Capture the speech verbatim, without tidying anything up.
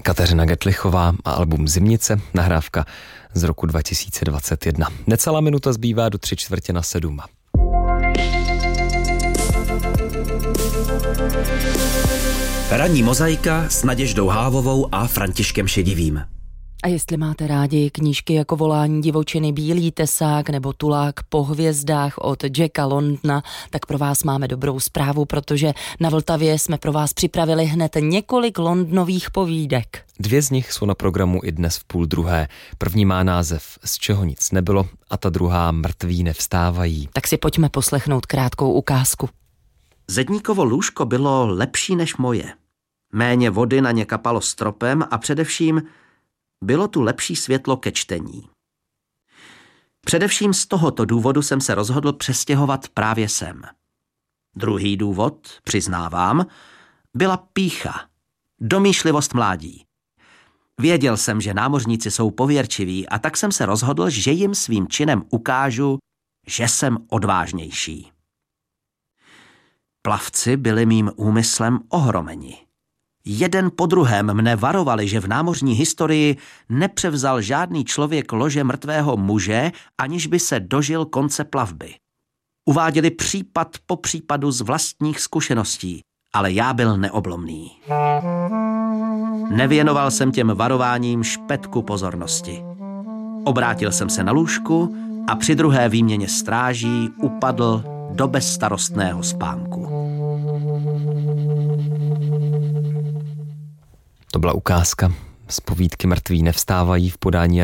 Kateřina Gettlichová a album Zimnice, nahrávka z roku dva tisíce dvacet jedna. Necelá minuta zbývá do tři čtvrtě na sedm. Ranní mozaika s Naděždou Hávovou a Františkem Šedivým. A jestli máte rádi knížky jako Volání divočiny, Bílý tesák nebo Tulák po hvězdách od Jacka Londona, tak pro vás máme dobrou zprávu, protože na Vltavě jsme pro vás připravili hned několik Londonových povídek. Dvě z nich jsou na programu i dnes v půl druhé. První má název Z čeho nic nebylo a ta druhá Mrtví nevstávají. Tak si pojďme poslechnout krátkou ukázku. Zedníkovo lůžko bylo lepší než moje. Méně vody na ně kapalo stropem a především bylo tu lepší světlo ke čtení. Především z tohoto důvodu jsem se rozhodl přestěhovat právě sem. Druhý důvod, přiznávám, byla pýcha, domýšlivost mládí. Věděl jsem, že námořníci jsou pověrčiví a tak jsem se rozhodl, že jim svým činem ukážu, že jsem odvážnější. Plavci byli mým úmyslem ohromeni. Jeden po druhém mne varovali, že v námořní historii nepřevzal žádný člověk lože mrtvého muže, aniž by se dožil konce plavby. Uváděli případ po případu z vlastních zkušeností, ale já byl neoblomný. Nevěnoval jsem těm varováním špetku pozornosti. Obrátil jsem se na lůžku a při druhé výměně stráží upadl do bezstarostného spánku. To byla ukázka z povídky Mrtví nevstávají v podání